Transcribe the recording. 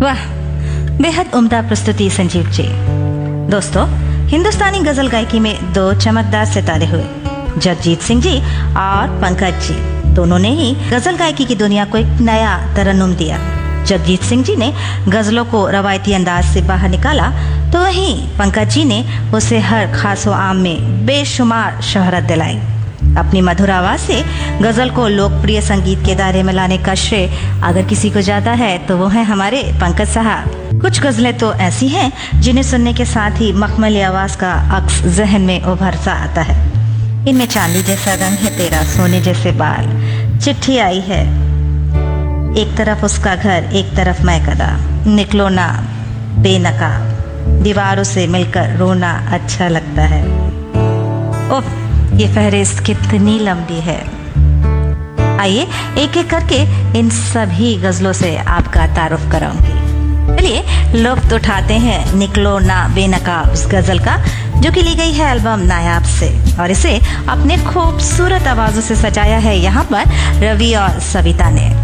वाह, बेहद उम्दा प्रस्तुति संजीव जी। दोस्तों, हिंदुस्तानी गजल गायकी में दो चमकदार सितारे हुए, जगजीत सिंह जी और पंकज जी। दोनों ने ही गजल गायकी की दुनिया को एक नया तरन्नुम दिया। जगजीत सिंह जी ने गजलों को रवायती अंदाज से बाहर निकाला, तो वहीं पंकज जी ने उसे हर खास व आम में बेशुमार शोहरत दिलाई। अपनी मधुर आवाज से गजल को लोकप्रिय संगीत के दायरे में लाने का श्रेय अगर किसी को जाता है तो वो है हमारे पंकज साहब। कुछ गजलें तो ऐसी हैं जिन्हें सुनने के साथ ही मखमली आवाज का अक्स जहन में उभर सा आता है। इनमें चांदी जैसा रंग है तेरा, सोने जैसे बाल, चिट्ठी आई है, एक तरफ उसका घर एक तरफ मैं कदा, निकलो ना बेनकाब, दीवारों से मिलकर रोना अच्छा लगता है। ओह, ये फहरिस्त कितनी लंबी है। आइए एक एक करके इन सभी गजलों से आपका तारुफ कराऊंगी। चलिए लुत्फ उठाते हैं निकलो ना बेनकाब उस गजल का, जो कि ली गई है एल्बम नायाब से, और इसे अपने खूबसूरत आवाजों से सजाया है यहाँ पर रवि और सविता ने।